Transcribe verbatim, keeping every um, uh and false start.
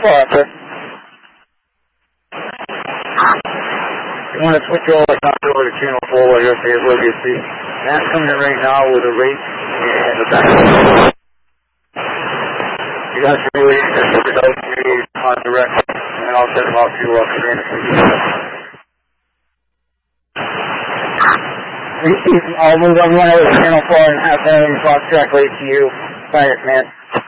four, sir. You want to switch all the time over to channel four while you're up there, where you see. That's coming in right now with a rate and the back. You guys can really get the out to me on direct, and I'll set them off to you up again. I'll move everyone over to channel four and have them talk directly to you, Fire Man.